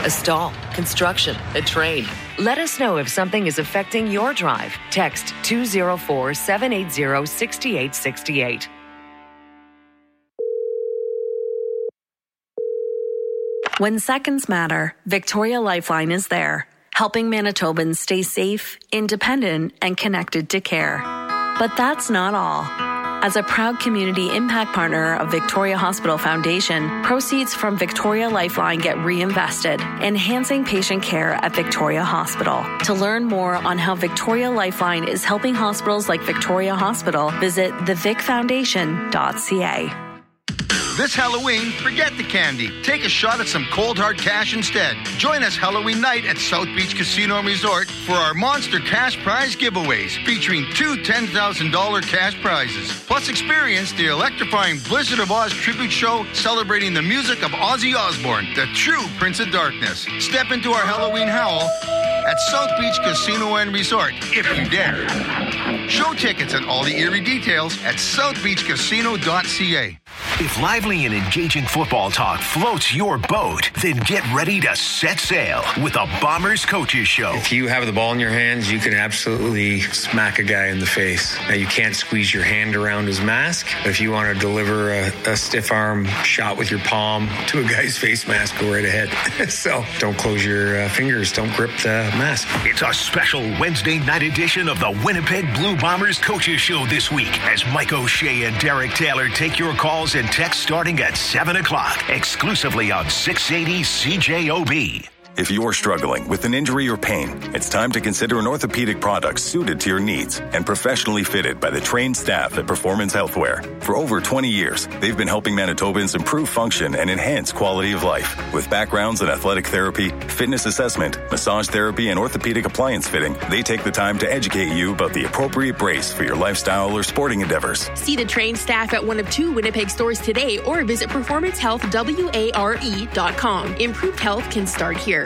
a stall, construction, a train. Let us know if something is affecting your drive. Text 204-780-6868. When seconds matter, Victoria Lifeline is there, helping Manitobans stay safe, independent, and connected to care. But that's not all. As a proud community impact partner of Victoria Hospital Foundation, proceeds from Victoria Lifeline get reinvested, enhancing patient care at Victoria Hospital. To learn more on how Victoria Lifeline is helping hospitals like Victoria Hospital, visit thevicfoundation.ca. This Halloween, forget the candy. Take a shot at some cold hard cash instead. Join us Halloween night at South Beach Casino and Resort for our monster cash prize giveaways, featuring 2 $10,000 cash prizes. Plus experience the electrifying Blizzard of Oz tribute show celebrating the music of Ozzy Osbourne, the true Prince of Darkness. Step into our Halloween howl at South Beach Casino and Resort, if you dare. Show tickets and all the eerie details at southbeachcasino.ca. If lively and engaging football talk floats your boat, then get ready to set sail with the Bombers Coaches Show. If you have the ball in your hands, you can absolutely smack a guy in the face. Now, you can't squeeze your hand around his mask. If you want to deliver a stiff arm shot with your palm to a guy's face mask, go right ahead. So don't close your fingers. Don't grip the mask. It's a special Wednesday night edition of the Winnipeg Blue Bombers Coaches Show this week as Mike O'Shea and Derek Taylor take your calls and text starting at 7 o'clock, exclusively on 680 CJOB. If you're struggling with an injury or pain, it's time to consider an orthopedic product suited to your needs and professionally fitted by the trained staff at Performance Healthwear. For over 20 years, they've been helping Manitobans improve function and enhance quality of life. With backgrounds in athletic therapy, fitness assessment, massage therapy, and orthopedic appliance fitting, they take the time to educate you about the appropriate brace for your lifestyle or sporting endeavors. See the trained staff at one of 2 Winnipeg stores today or visit performancehealthware.com. Improved health can start here.